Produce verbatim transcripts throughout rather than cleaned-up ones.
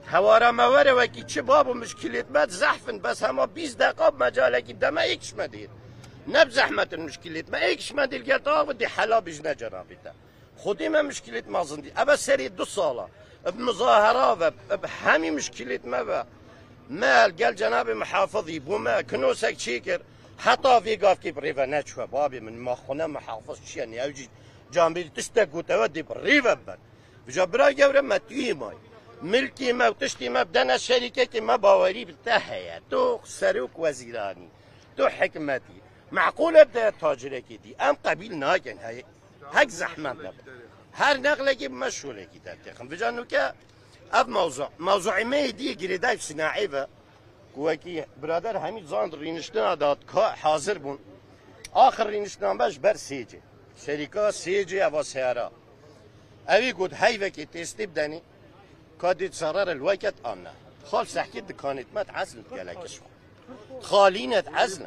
هوارا مواره وکی چه بابو مشکلت بد زحفن بس هما بیست دقیقه مجاله کی دم ایکش مدیر نب زحمت المشكلات ما ايكش ما دير قطع ودي حلا بجنا جرابيتا خدي ما مشكلة ما زندي ابا سري دو صالة بمظاهرة بحامي مشكلة ما با مال قال جناب محافظي بوما كنوسك شيكر حتى في قاف كي بريفا ناتشوا بابي من ما خونا محافظ شيني اوجي جامبيل تشتك وتودي بريفا بن بجبرا جورا ما توي ماي ملكي ما وتشتي ما بدنا الشركة كي ما باوري بتاعها تو سروك وزيراني تو حكمتي معقولة بده تاجره دي ام قبيل ناكن هاي هك زحمة نبدا هر نقله كي مشغوله كي تتخم بجانو كا اب موضوع موضوع ما دي جريداي صناعي و كوكي برادر حميد زاند رينشتنا دات حاضر بون اخر رينشتنا باش بر سيجي شركه سيجي او سيارة اوي قد هاي وكي تستي بدني كادي تصرر الوقت امنا خالص حكيت دكانت ما تعزل قالكش خالينة عزلة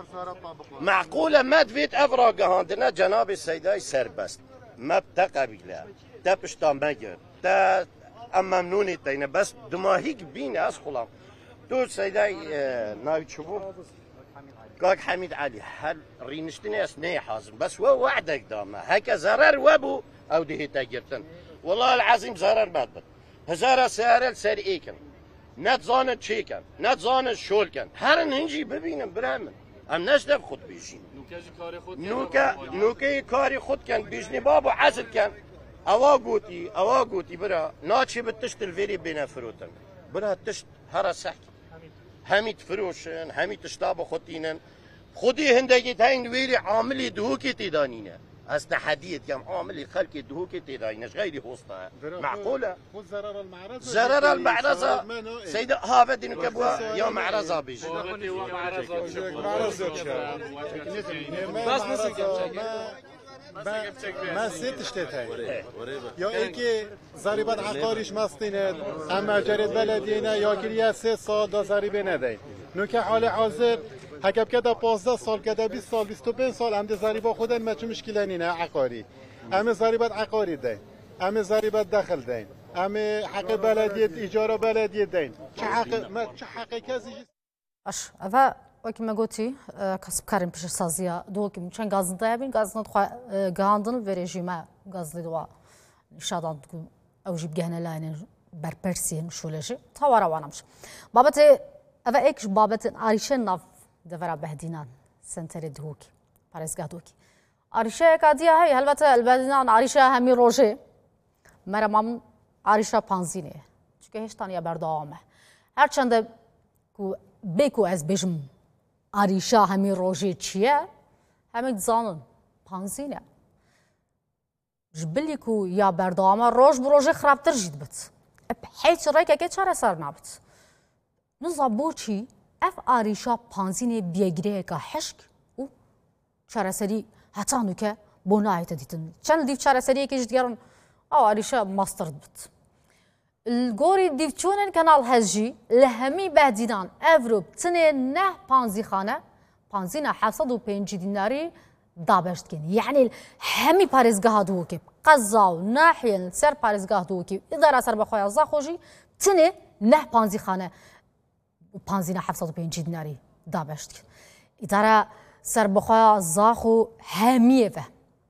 معقولة ما تفيت أفراق عندنا جناب السيداي سربست ما بتقبيلها تا بشتا مجر تا أما ممنوني تينا بس دماهيك بيني أسخلام تو سيداي ناوي تشوفو قاك حميد علي هل رينشتني أسني حازم بس هو وعدك داما هكا زرر وابو أو دي تاجرتن والله العظيم زرر مادبت هزارة سيارة سر إيكن نتزانه چی کن نتزانه شول کن هر ننجی ببینم برامن ام نشدب خود بیشین نوکه نوکه کاری خود کن بیشنی بابو عزل کن اوا گوتی اوا گوتی برا ناچی به تشت الویری بین فروتن برا تشت هر سحک همید فروشن همید تشتاب خودینن خودی هندگی تاین ویری عاملی دهوکی تیدانینه از تحديد كم عامل خلق دهوك تداينش غير هوسطا معقوله زرر المعرض زرر المعرض سيد هذا دينك ابو يا معرض بيجي ما سيت اشتتاي يا اینکه ضریبت عقاریش مستینه اما جرید بلدینه یا گریه سه سال دا ضریبه ندهید نوکه حال حاضر حکم کده پانزده سال کده بیست سال بیست و پنج سال هم ده ضریبا خودن ما چه مشکل نینه عقاری همه ضریبت عقاری دین همه ضریبت دخل دین همه حق بلدیت اجاره بلدیت دین چه حق ما چه حق کسی اش اوا وکی مگوتی کسب کاریم پیش سازیا دو کی چند گازن دایبین گازن خو گاندن و رژیما گازلی دوا شادان او جيب جهنا لاين بربرسين شولشي تاورا وانمش بابت اوا ايش بابت عايشه ناف دفرا بهدينان سنتر دهوكي باريسغا دوكي عايشه كاديا هي البته البدينان عايشه همي روجي مرمام عايشه پانزينه چونکه هیچ تانیا بردامه هرچند کو بيكو از بجم عايشه همي روجي چیه همه زانن پانزينه جبلی کو یا بردامه روز بروز خرابتر جد بت بحيث رأيك كي چاره سر نبت نزابوچی اف آریشا پانزینه بیگریه که حشک و چاره سری حتی نوکه بونایت دیتن چند دیو چاره سری که جدیارن او آریشا ماستر بت الگوری دیو چونن کانال هزجی لهمی بهدیدان افروب تنه نه پانزی خانه پانزینه حفصد و پنجی دیناری دابشت کن یعنی همی پارزگاه دوکی قضا و ناحیه سر پارزگاه دوکی اداره سر بخواه زا خوشی تنه نه پانزی خانه پانزینه حفصد و پنجی دیناری دابشت کن اداره سر بخواه زا خو همیه و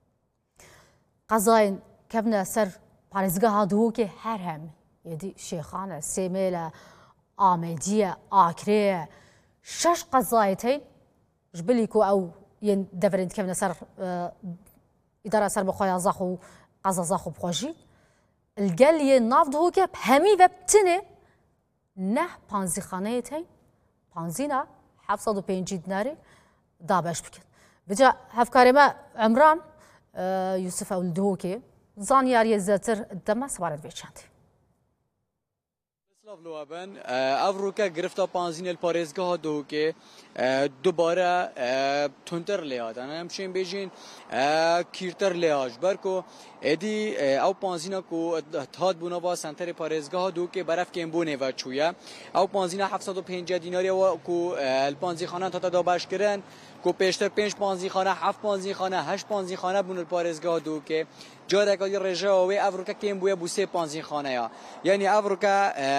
قضای کبنه سر پارزگاه دوکی هر هم یدی شیخانه سیمیله آمدیه آکریه شش قضایتین جبلی کو او ين دفرنت كيف نسر إدارة سر بخويا زاخو قزا زاخو بخوجي الجل ينافد هو كيف همي وبتني نه پانزی خانه تي پانزينا حفصد و پنجی دیناری دابش بكت بجا هفكاري ما عمران يوسف أول دهوكي زانياري زاتر دما سوارد بيشانتي لوابن افروکا گرفتا پانزین الپارزگاه دو که دوباره تونتر لیاد انا همچین بیجین کیرتر لیاج برکو ادی او پانزینا کو تاد بونا با سنتر پارزگاه دو که برف که بونه و چویا او پانزینا هفتصد و پنجاه دیناری و کو الپانزی خانه تا تا باش کردن کو پیشتر پنج پانزی خانه هفت پانزی خانه هشت پانزی خانه بون الپارزگاه دو که جا دکای رجا و افروکا که بویا بوسه پانزی خانه یا یعنی افروکا